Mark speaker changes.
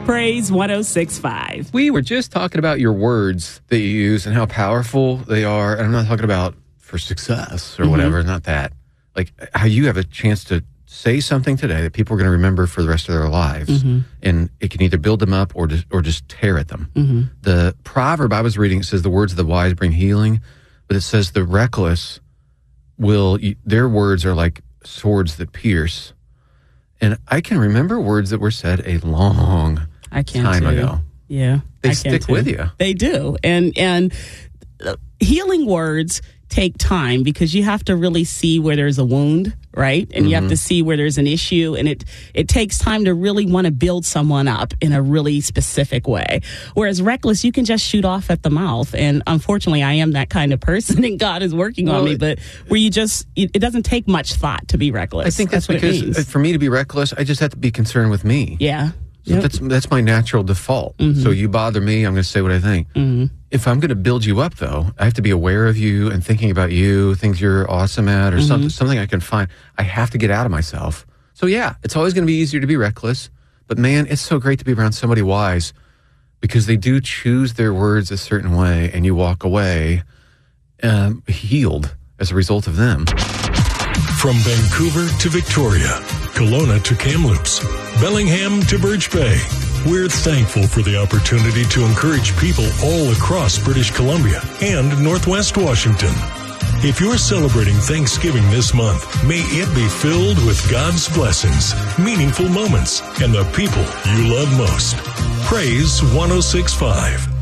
Speaker 1: Praise 106.5.
Speaker 2: We were just talking about your words that you use and how powerful they are. And I'm not talking about for success or whatever, not that. Like how you have a chance to say something today that people are going to remember for the rest of their lives. And it can either build them up or just tear at them. The proverb I was reading, it says the words of the wise bring healing, but it says the reckless their words are like swords that pierce. And I can remember words that were said a long time ago.
Speaker 1: Yeah.
Speaker 2: They stick with you.
Speaker 1: They do. And healing words take time because you have to really see where there's a wound, right? And you have to see where there's an issue. And it takes time to really want to build someone up in a really specific way. Whereas reckless, you can just shoot off at the mouth. And unfortunately, I am that kind of person and God is working on me. But where you just, it doesn't take much thought to be reckless.
Speaker 2: I think that's
Speaker 1: what
Speaker 2: because
Speaker 1: it means.
Speaker 2: for me to be reckless, I just have to be concerned with me.
Speaker 1: Yeah.
Speaker 2: So that's my natural default. So you bother me, I'm going to say what I think. If I'm going to build you up, though, I have to be aware of you and thinking about you, things you're awesome at, or something I can find. I have to get out of myself. So yeah, it's always going to be easier to be reckless. But man, it's so great to be around somebody wise because they do choose their words a certain way, and you walk away healed as a result of them.
Speaker 3: From Vancouver to Victoria, Kelowna to Kamloops, Bellingham to Birch Bay, we're thankful for the opportunity to encourage people all across British Columbia and Northwest Washington. If you're celebrating Thanksgiving this month, may it be filled with God's blessings, meaningful moments, and the people you love most. Praise 106.5.